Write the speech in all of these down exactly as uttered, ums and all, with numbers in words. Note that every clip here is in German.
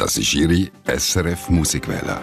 Das ist Ihre S R F Musikwelle.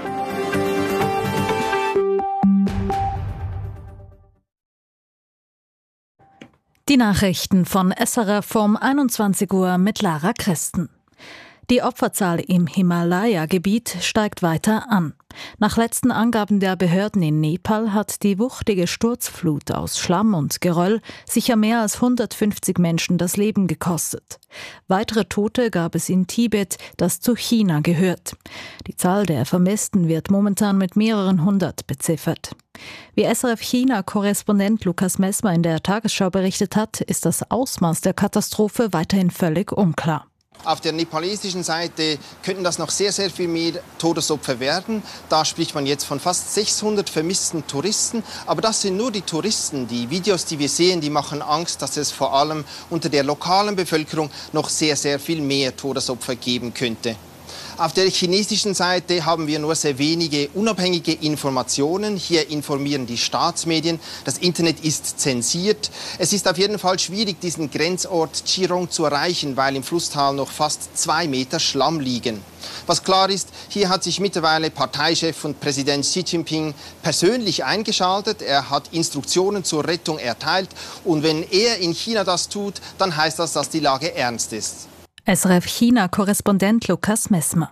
Die Nachrichten von S R F um einundzwanzig Uhr mit Lara Christen. Die Opferzahl im Himalaya-Gebiet steigt weiter an. Nach letzten Angaben der Behörden in Nepal hat die wuchtige Sturzflut aus Schlamm und Geröll sicher mehr als hundertfünfzig Menschen das Leben gekostet. Weitere Tote gab es in Tibet, das zu China gehört. Die Zahl der Vermissten wird momentan mit mehreren hundert beziffert. Wie S R F-China-Korrespondent Lukas Messmer in der Tagesschau berichtet hat, ist das Ausmaß der Katastrophe weiterhin völlig unklar. Auf der nepalesischen Seite könnten das noch sehr, sehr viel mehr Todesopfer werden. Da spricht man jetzt von fast sechshundert vermissten Touristen. Aber das sind nur die Touristen. Die Videos, die wir sehen, die machen Angst, dass es vor allem unter der lokalen Bevölkerung noch sehr, sehr viel mehr Todesopfer geben könnte. Auf der chinesischen Seite haben wir nur sehr wenige unabhängige Informationen. Hier informieren die Staatsmedien. Das Internet ist zensiert. Es ist auf jeden Fall schwierig, diesen Grenzort Chirong zu erreichen, weil im Flusstal noch fast zwei Meter Schlamm liegen. Was klar ist, hier hat sich mittlerweile Parteichef und Präsident Xi Jinping persönlich eingeschaltet. Er hat Instruktionen zur Rettung erteilt. Und wenn er in China das tut, dann heißt das, dass die Lage ernst ist. S R F-China-Korrespondent Lukas Messmer.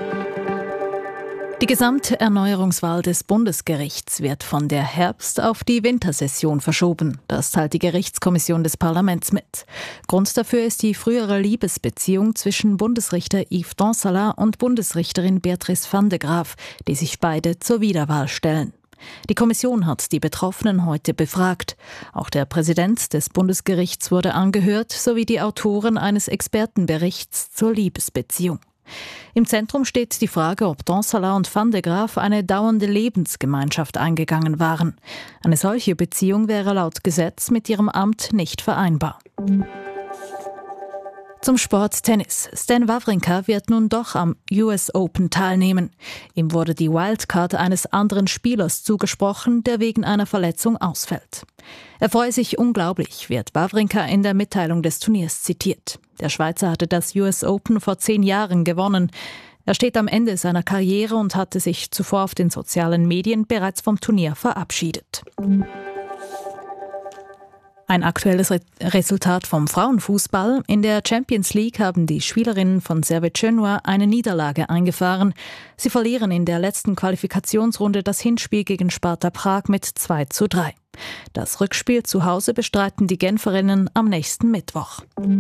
Die Gesamterneuerungswahl des Bundesgerichts wird von der Herbst- auf die Wintersession verschoben. Das teilt die Gerichtskommission des Parlaments mit. Grund dafür ist die frühere Liebesbeziehung zwischen Bundesrichter Yves Dansalat und Bundesrichterin Beatrice van de Graaf, die sich beide zur Wiederwahl stellen. Die Kommission hat die Betroffenen heute befragt. Auch der Präsident des Bundesgerichts wurde angehört, sowie die Autoren eines Expertenberichts zur Liebesbeziehung. Im Zentrum steht die Frage, ob Dansalat und van de Graaf eine dauernde Lebensgemeinschaft eingegangen waren. Eine solche Beziehung wäre laut Gesetz mit ihrem Amt nicht vereinbar. Zum Sport Tennis. Stan Wawrinka wird nun doch am U S Open teilnehmen. Ihm wurde die Wildcard eines anderen Spielers zugesprochen, der wegen einer Verletzung ausfällt. Er freue sich unglaublich, wird Wawrinka in der Mitteilung des Turniers zitiert. Der Schweizer hatte das U S Open vor zehn Jahren gewonnen. Er steht am Ende seiner Karriere und hatte sich zuvor auf den sozialen Medien bereits vom Turnier verabschiedet. Ein aktuelles Re- Resultat vom Frauenfußball. In der Champions League haben die Spielerinnen von Servette Genua eine Niederlage eingefahren. Sie verlieren in der letzten Qualifikationsrunde das Hinspiel gegen Sparta Prag mit zwei zu drei. Das Rückspiel zu Hause bestreiten die Genferinnen am nächsten Mittwoch.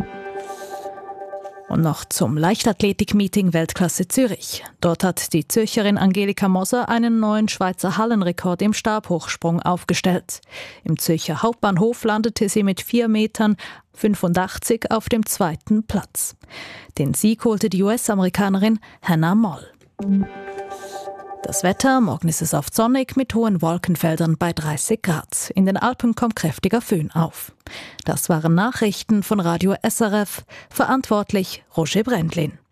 Und noch zum Leichtathletik-Meeting Weltklasse Zürich. Dort hat die Zürcherin Angelika Moser einen neuen Schweizer Hallenrekord im Stabhochsprung aufgestellt. Im Zürcher Hauptbahnhof landete sie mit vier Metern fünfundachtzig auf dem zweiten Platz. Den Sieg holte die U S-Amerikanerin Hannah Moll. Das Wetter, morgen ist es oft sonnig mit hohen Wolkenfeldern bei dreißig Grad. In den Alpen kommt kräftiger Föhn auf. Das waren Nachrichten von Radio S R F, verantwortlich Roger Brendlin.